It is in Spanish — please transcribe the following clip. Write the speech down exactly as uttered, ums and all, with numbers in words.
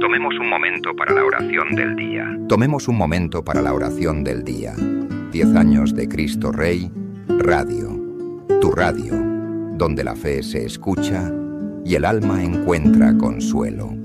Tomemos un momento para la oración del día. Tomemos un momento para la oración del día. Diez años de Cristo Rey, Radio. Tu radio, donde la fe se escucha y el alma encuentra consuelo.